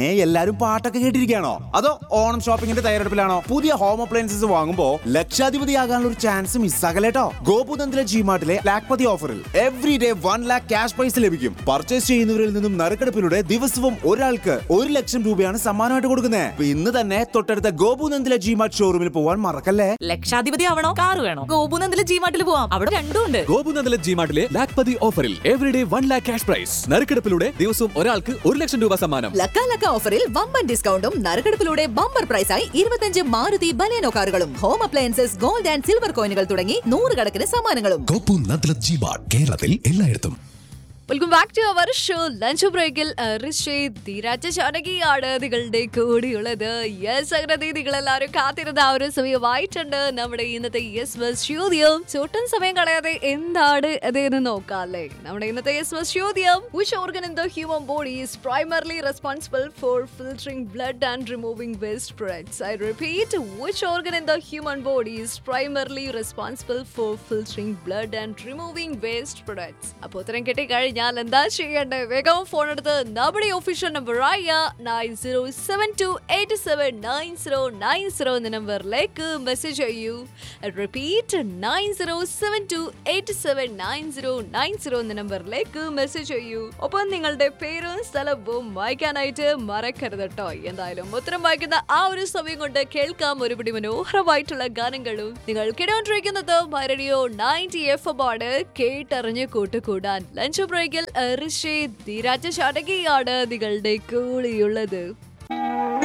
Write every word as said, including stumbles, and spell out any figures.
പിന്നെ എല്ലാരും പാട്ടൊക്കെ കേട്ടിരിക്കുകയാണോ അതോ ഓണം ഷോപ്പിംഗിന്റെ തയ്യാറെടുപ്പിലാണോ? പുതിയ ഹോം അപ്ലയൻസസ് വാങ്ങുമ്പോ ലക്ഷാധിപതിയാകാനുള്ള ഒരു ചാൻസ് മിസ്സാകലേട്ടോ. ഗോപുനന്ദിലെ ജിമാർട്ടിലെ ലാഖ്പതി ഓഫറിൽ every day one lakh cash prize ലഭിക്കും. പർച്ചേസ് ചെയ്യുന്നവരിൽ നിന്നും നറുക്കെടുപ്പിലൂടെ ദിവസവും ഒരാൾക്ക് ഒരു ലക്ഷം രൂപയാണ് സമ്മാനമായിട്ട് കൊടുക്കുന്നത്. ഇന്ന് തന്നെ തൊട്ടടുത്ത ഗോപുനന്ദിലെ ജിമാർട്ട് ഷോറൂമിൽ പോവാൻ മറക്കല്ലേ. ലക്ഷാധിപതി ആവണോ കാർ വേണോ? ഗോപുനന്ദിലെ ജിമാർട്ടിൽ പോവാം, അവിടെ രണ്ടും ഉണ്ട്. ഗോപുനന്ദിലെ ജിമാർട്ടിലെ ലാഖ്പതി ഓഫറിൽ every day one lakh cash prize, നറുക്കെടുപ്പിലൂടെ ദിവസവും ഒരാൾക്ക് ഒരു ലക്ഷം രൂപ സമ്മാനം. ലക്ക ലക്ക ഓഫറിൽ വമ്പൻ ഡിസ്കൗണ്ടും നറുക്കെടുപ്പിലൂടെ ബമ്പർ പ്രൈസായി ഇരുപത്തഞ്ച് മാരുതി ബലേനോ കാറുകളും home appliances, gold and silver കോയിനുകൾ തുടങ്ങി നൂറുകണക്കിന് സമ്മാനങ്ങളും. ഗോപുനന്ദിലെ ജിമാർട്ട് കേരളത്തിൽ എല്ലായിടത്തും. Welcome back to our show lunch ബ്രേക്കിൽ ധീരാജ ചാനകിയാണ് നിങ്ങളുടെ കൂടിയുള്ളത്. യെസ്, അങ്ങനെ നിങ്ങളെല്ലാവരും കാത്തിരുന്ന ആ ഒരു സമയമായിട്ടുണ്ട് നമ്മുടെ ഇന്നത്തെ യെസ് ബസ് ചോദ്യം. ചൊട്ടും സമയം കളയാതെ എന്താണ് അതെന്ന് നോക്കാം അല്ലേ. നമ്മുടെ ഇന്നത്തെ യെസ് ബസ് ചോദ്യം: which organ in the human body is primarily responsible for filtering blood and removing waste products? I repeat, which organ in the human body is primarily responsible for filtering blood and removing waste products? അപ്പോൾ ഉത്തരം കിട്ടി കഴിഞ്ഞാൽ എന്താ ചെയ്യേണ്ടത്? വേഗം phone എടുത്ത് നമ്മുടെ official നമ്പറായ nine zero seven to eight seven nine zero nine zero എന്ന നമ്പറിലേക്ക് മെസ്സേജ് ചെയ്യൂ. Repeat, nine zero seven to eight seven nine zero nine zero എന്ന നമ്പറിലേക്ക് മെസ്സേജ് ചെയ്യൂ. ഒപ്പം നിങ്ങളുടെ പേരും സ്ഥലവും വായിക്കാനായിട്ട് മറക്കരുത് കേട്ടോ. എന്തായാലും ഉത്തരം വായിക്കുന്ന ആ ഒരു സമയം കൊണ്ട് കേൾക്കാം ഒരുപിടി മനോഹരമായിട്ടുള്ള ഗാനങ്ങളും. നിങ്ങൾ കേട്ടുകൊണ്ടിരിക്കുന്നത് റേഡിയോ നയൻറ്റി എഫ് എം ആണ്. കേട്ടറിഞ്ഞ് കൂട്ടുകൂടാൻ ലഞ്ച് ബ്രേക്കിൽ ധീരാജ ചാനകിയാണ് നിങ്ങളുടെ കൂടെയുള്ളത്.